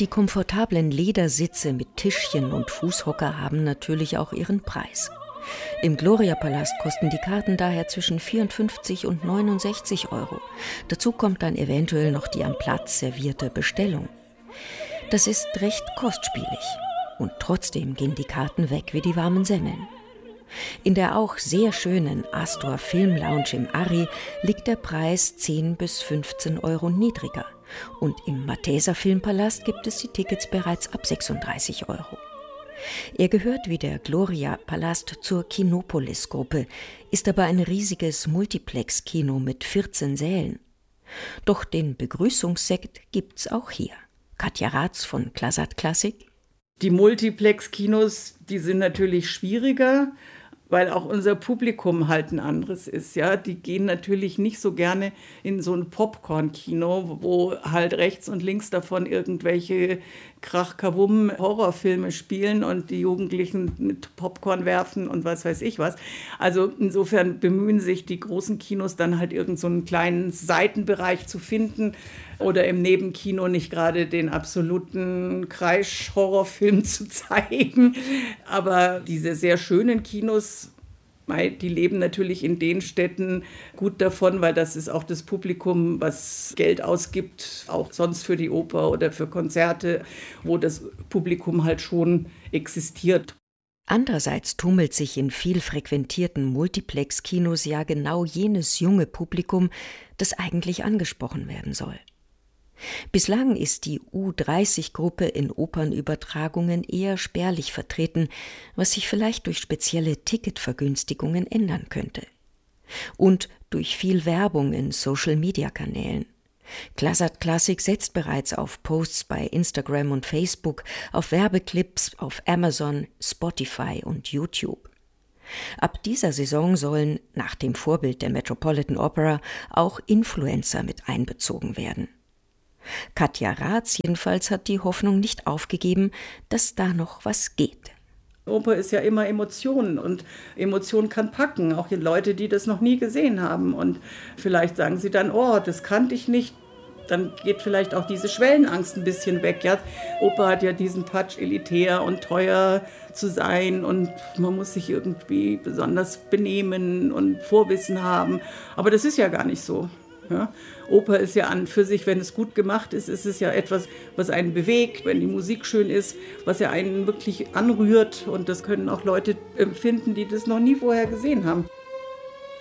Die komfortablen Ledersitze mit Tischchen und Fußhocker haben natürlich auch ihren Preis. Im Gloria-Palast kosten die Karten daher zwischen 54 und 69 Euro. Dazu kommt dann eventuell noch die am Platz servierte Bestellung. Das ist recht kostspielig. Und trotzdem gehen die Karten weg wie die warmen Semmeln. In der auch sehr schönen Astor Film Lounge im Arri liegt der Preis 10 bis 15 Euro niedriger. Und im Malteser Filmpalast gibt es die Tickets bereits ab 36 Euro. Er gehört wie der Gloria-Palast zur Kinopolis-Gruppe, ist aber ein riesiges Multiplex-Kino mit 14 Sälen. Doch den Begrüßungssekt gibt's auch hier. Katja Ratz von Klasat Klassik. Die Multiplex-Kinos, die sind natürlich schwieriger, weil auch unser Publikum halt ein anderes ist. Ja? Die gehen natürlich nicht so gerne in so ein Popcorn-Kino, wo halt rechts und links davon irgendwelche Krach-Kawum-Horrorfilme spielen und die Jugendlichen mit Popcorn werfen und was weiß ich was. Also insofern bemühen sich die großen Kinos dann halt irgend so einen kleinen Seitenbereich zu finden oder im Nebenkino nicht gerade den absoluten Kreisch-Horrorfilm zu zeigen. Aber diese sehr schönen Kinos, die leben natürlich in den Städten gut davon, weil das ist auch das Publikum, was Geld ausgibt, auch sonst für die Oper oder für Konzerte, wo das Publikum halt schon existiert. Andererseits tummelt sich in viel frequentierten Multiplex-Kinos ja genau jenes junge Publikum, das eigentlich angesprochen werden soll. Bislang ist die U30-Gruppe in Opernübertragungen eher spärlich vertreten, was sich vielleicht durch spezielle Ticketvergünstigungen ändern könnte. Und durch viel Werbung in Social-Media-Kanälen. Klasat Klassik setzt bereits auf Posts bei Instagram und Facebook, auf Werbeclips auf Amazon, Spotify und YouTube. Ab dieser Saison sollen, nach dem Vorbild der Metropolitan Opera, auch Influencer mit einbezogen werden. Katja Ratz jedenfalls hat die Hoffnung nicht aufgegeben, dass da noch was geht. Oper ist ja immer Emotionen und Emotion kann packen, auch die Leute, die das noch nie gesehen haben. Und vielleicht sagen sie dann, oh, das kannte ich nicht. Dann geht vielleicht auch diese Schwellenangst ein bisschen weg. Ja? Oper hat ja diesen Touch, elitär und teuer zu sein und man muss sich irgendwie besonders benehmen und Vorwissen haben. Aber das ist ja gar nicht so. Ja? Oper ist ja an für sich, wenn es gut gemacht ist, ist es ja etwas, was einen bewegt, wenn die Musik schön ist, was ja einen wirklich anrührt. Und das können auch Leute empfinden, die das noch nie vorher gesehen haben.